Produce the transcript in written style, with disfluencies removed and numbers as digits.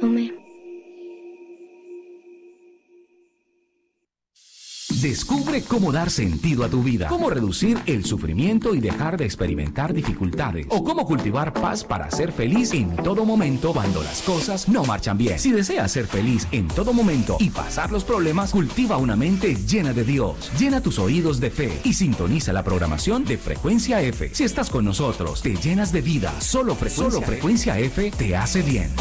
Tomé. Descubre cómo dar sentido a tu vida, cómo reducir el sufrimiento y dejar de experimentar dificultades, o cómo cultivar paz para ser feliz en todo momento cuando las cosas no marchan bien. Si deseas ser feliz en todo momento y pasar los problemas, cultiva una mente llena de Dios. Llena tus oídos de fe y sintoniza la programación de Frecuencia F. Si estás con nosotros, te llenas de vida. Solo Frecuencia F te hace bien.